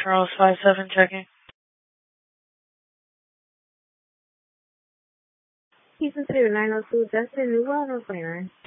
Charles 57 checking. Houston 902, Justin Newell, North 29.